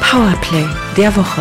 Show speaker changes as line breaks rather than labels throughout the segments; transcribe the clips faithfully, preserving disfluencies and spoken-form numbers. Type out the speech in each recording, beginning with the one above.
Powerplay der Woche.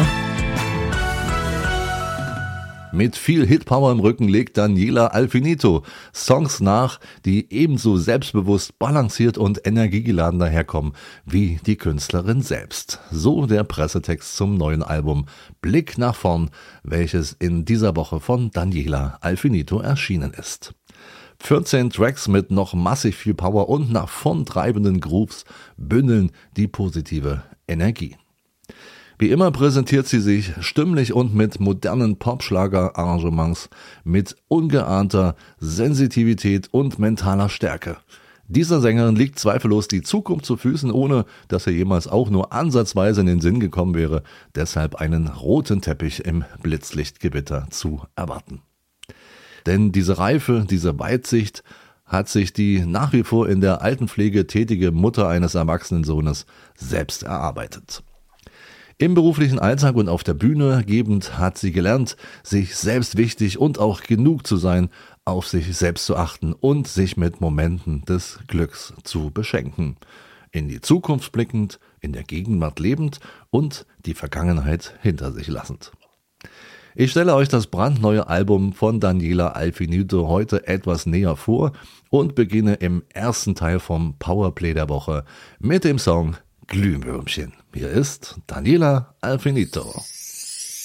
Mit viel Hitpower im Rücken legt Daniela Alfinito Songs nach, die ebenso selbstbewusst, balanciert und energiegeladen daherkommen wie die Künstlerin selbst. So der Pressetext zum neuen Album Blick nach vorn, welches in dieser Woche von Daniela Alfinito erschienen ist. vierzehn Tracks mit noch massiv viel Power und nach vorn treibenden Grooves bündeln die positive Energie. Wie immer präsentiert sie sich stimmlich und mit modernen Popschlager-Arrangements mit ungeahnter Sensitivität und mentaler Stärke. Dieser Sängerin liegt zweifellos die Zukunft zu Füßen, ohne dass ihr jemals auch nur ansatzweise in den Sinn gekommen wäre, deshalb einen roten Teppich im Blitzlichtgewitter zu erwarten. Denn diese Reife, diese Weitsicht hat sich die nach wie vor in der Altenpflege tätige Mutter eines erwachsenen Sohnes selbst erarbeitet. Im beruflichen Alltag und auf der Bühne gebend hat sie gelernt, sich selbst wichtig und auch genug zu sein, auf sich selbst zu achten und sich mit Momenten des Glücks zu beschenken. In die Zukunft blickend, in der Gegenwart lebend und die Vergangenheit hinter sich lassend. Ich stelle euch das brandneue Album von Daniela Alfinito heute etwas näher vor und beginne im ersten Teil vom Powerplay der Woche mit dem Song Glühwürmchen. Hier ist Daniela Alfinito.